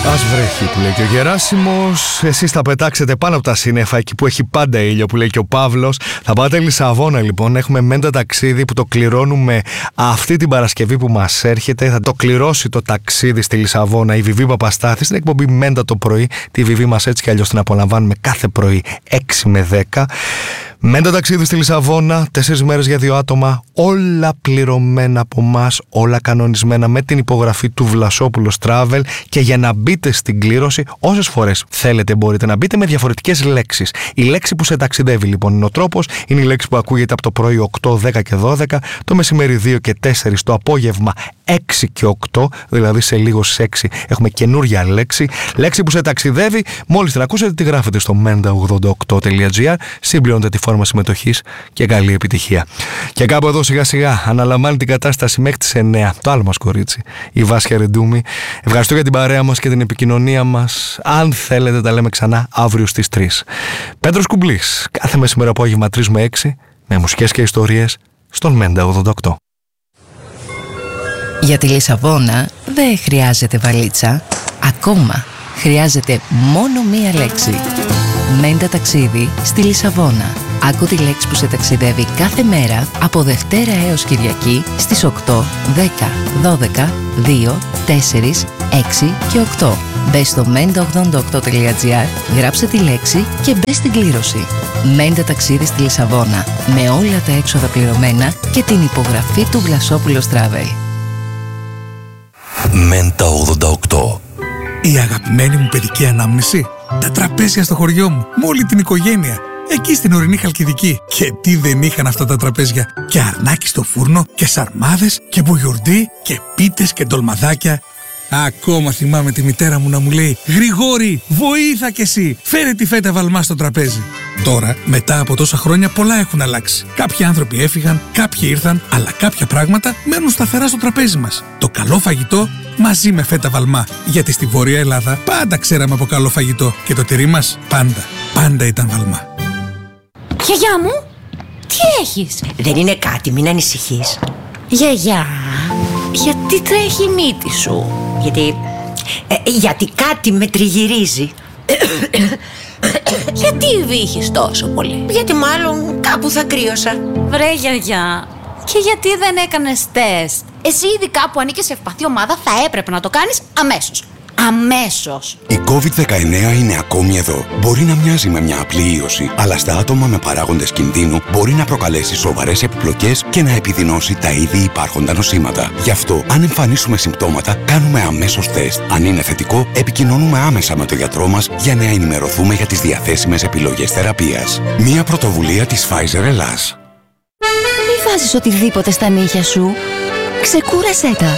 Ας βρέχει που λέει και ο Γεράσιμος. Εσείς θα πετάξετε πάνω από τα σύννεφα εκεί που έχει πάντα ήλιο που λέει και ο Παύλος. Θα πάτε Λισαβόνα λοιπόν. Έχουμε μέντα ταξίδι που το κληρώνουμε αυτή την Παρασκευή που μας έρχεται. Θα το κληρώσει το ταξίδι στη Λισαβόνα η Βιβί Παπαστάθη στην εκπομπή Μέντα το πρωί. Τη Βιβί μας έτσι κι αλλιώς την απολαμβάνουμε κάθε πρωί 6 με 10. Μέντα ταξίδι στη Λισαβόνα, 4 μέρες για 2 άτομα, όλα πληρωμένα από μας, όλα κανονισμένα με την υπογραφή του Βλασόπουλος Travel. Και για να μπείτε στην κλήρωση, όσες φορές θέλετε μπορείτε να μπείτε με διαφορετικές λέξεις. Η λέξη που σε ταξιδεύει λοιπόν είναι ο τρόπος, είναι η λέξη που ακούγεται από το πρωί 8, 10 και 12, το μεσημέρι 2 και 4, το απόγευμα 6 και 8, δηλαδή σε λίγο στις 6 έχουμε καινούρια λέξη. Λέξη που σε ταξιδεύει, μόλις την ακούσετε τη γράφετε στο menda88.gr, συμπληρώνετε τη φόρμα συμμετοχής και καλή επιτυχία. Και κάπου εδώ σιγά σιγά αναλαμβάνει την κατάσταση μέχρι τις 9 το άλλο μας κορίτσι, η Βάσια Ρεντούμη. Ευχαριστώ για την παρέα μας και την επικοινωνία μας. Αν θέλετε τα λέμε ξανά αύριο στις 3. Πέτρος Κουμπλής, κάθε μεσημέρι απόγευμα 3 με 6 με μουσικές και ιστορίες στον Μέντα 88. Για τη Λισαβόνα δεν χρειάζεται βαλίτσα. Ακόμα χρειάζεται μόνο μία λέξη. Μέντα ταξίδι στη Λισαβόνα. Άκου τη λέξη που σε ταξιδεύει κάθε μέρα από Δευτέρα έως Κυριακή στις 8, 10, 12, 2, 4, 6 και 8. Μπες στο menda88.gr, γράψε τη λέξη και μπες στην κλήρωση. Μέντα ταξίδι στη Λισαβόνα με όλα τα έξοδα πληρωμένα και την υπογραφή του Βλασόπουλος Travel. Μέντα 88. Η αγαπημένη μου παιδική ανάμνηση. Τα τραπέζια στο χωριό μου, με όλη την οικογένεια. Εκεί στην ορεινή Χαλκιδική. Και τι δεν είχαν αυτά τα τραπέζια. Και αρνάκι στο φούρνο, και σαρμάδες, και μπουγιουρντί, και πίτες και ντολμαδάκια. Ακόμα θυμάμαι τη μητέρα μου να μου λέει «Γρηγόρη, βοήθα κι εσύ, φέρε τη φέτα βαλμά στο τραπέζι». Τώρα, μετά από τόσα χρόνια, πολλά έχουν αλλάξει. Κάποιοι άνθρωποι έφυγαν, κάποιοι ήρθαν, αλλά κάποια πράγματα μένουν σταθερά στο τραπέζι μας. Το καλό φαγητό μαζί με φέτα βαλμά. Γιατί στη Βόρεια Ελλάδα πάντα ξέραμε από καλό φαγητό και το τυρί μας πάντα ήταν βαλμά. Γιαγιά μου, τι έχεις? Δεν είναι κάτι, μην ανησυχείς. Γιαγιά, γιατί τρέχει η μύτη σου? Γιατί κάτι με τριγυρίζει. Γιατί βύχεις τόσο πολύ? Γιατί μάλλον κάπου θα κρύωσα. Βρε γιαγιά, και γιατί δεν έκανες τεστ? Εσύ ειδικά που ανήκεις σε ευπαθή ομάδα θα έπρεπε να το κάνεις αμέσως. Αμέσως! Η COVID-19 είναι ακόμη εδώ. Μπορεί να μοιάζει με μια απλή ίωση, αλλά στα άτομα με παράγοντες κινδύνου μπορεί να προκαλέσει σοβαρές επιπλοκές και να επιδεινώσει τα ήδη υπάρχοντα νοσήματα. Γι' αυτό, αν εμφανίσουμε συμπτώματα, κάνουμε αμέσως τεστ. Αν είναι θετικό, επικοινωνούμε άμεσα με τον γιατρό μας για να ενημερωθούμε για τις διαθέσιμες επιλογές θεραπείας. Μια πρωτοβουλία της Pfizer Ελλάς. Μη βάζεις οτιδήποτε στα νύχια σου. Ξεκούρασέ τα.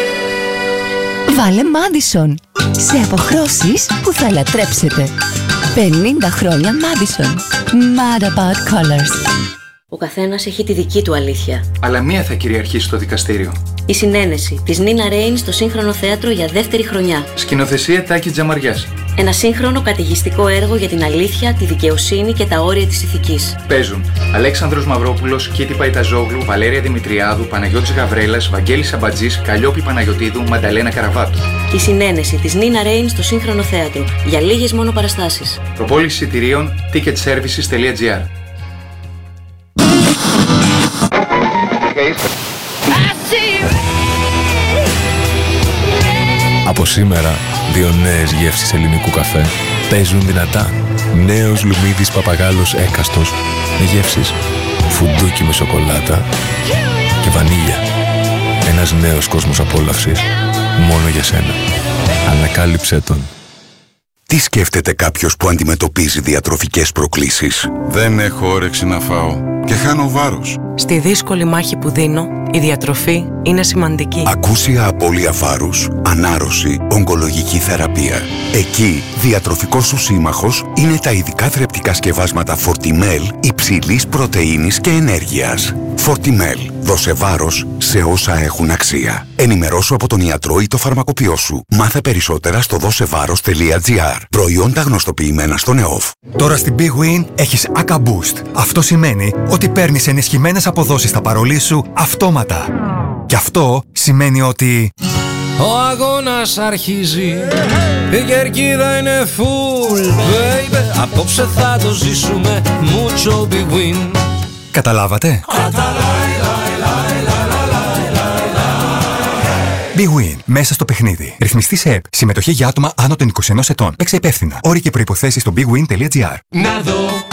Βάλε Madison. Σε αποχρώσεις που θα λατρέψετε. 50 χρόνια Madison. Mad about colors. Ο καθένας έχει τη δική του αλήθεια. Αλλά μία θα κυριαρχήσει στο δικαστήριο. Η συνένεση της Νίνα Ρέιν στο Σύγχρονο Θέατρο για δεύτερη χρονιά. Σκηνοθεσία Τάκη Τζαμαριάς. Ένα σύγχρονο καταιγιστικό έργο για την αλήθεια, τη δικαιοσύνη και τα όρια της ηθικής. Παίζουν Αλέξανδρος Μαυρόπουλος, Κίτη Παϊταζόγλου, Βαλέρια Δημητριάδου, Παναγιώτης Γαβρέλας, Βαγγέλης Σαμπατζής, Καλλιόπη Παναγιωτίδου, Μανταλένα Καραβάτου. Η συνένεση της Νίνα Ρέιν στο Σύγχρονο Θέατρο για λίγες μόνο παραστάσεις. Προπόληση εισιτηρίων ticketservices.gr. Από σήμερα, 2 νέες γεύσεις ελληνικού καφέ παίζουν δυνατά. Νέος Λουμίδης Παπαγάλος έκαστος με γεύσεις φουντούκι με σοκολάτα και βανίλια. Ένας νέος κόσμος απόλαυσης μόνο για σένα. Ανακάλυψέ τον. Τι σκέφτεται κάποιος που αντιμετωπίζει διατροφικές προκλήσεις? Δεν έχω όρεξη να φάω και χάνω βάρος. Στη δύσκολη μάχη που δίνω, η διατροφή είναι σημαντική. Ακούσια απώλεια βάρους, ανάρρωση, ογκολογική θεραπεία. Εκεί, διατροφικός σου σύμμαχος είναι τα ειδικά θρεπτικά σκευάσματα Fortimel υψηλής πρωτεΐνης και ενέργειας. Fortimel. Δώσε βάρος σε όσα έχουν αξία. Ενημερώσου από τον ιατρό ή το φαρμακοποιό σου. Μάθε περισσότερα στο δώσεβάρος.gr. Προϊόντα γνωστοποιημένα στο ΝΕΟΦ. Τώρα στην Big Win έχεις ACA Boost. Αυτό σημαίνει ότι παίρνεις ενισχυμένες αποδόσεις στα παρολί σου αυτόματα. Και αυτό σημαίνει ότι ο αγώνας αρχίζει. Η κερκίδα είναι full, baby. Απόψε θα το ζήσουμε, mucho big win. Καταλάβατε? Big Win. Μέσα στο παιχνίδι. Ρυθμιστή σε ΕΠ. Συμμετοχή για άτομα άνω των 21 ετών. Παίξε υπεύθυνα. Όροι και προϋποθέσεις στο bigwin.gr. Να δω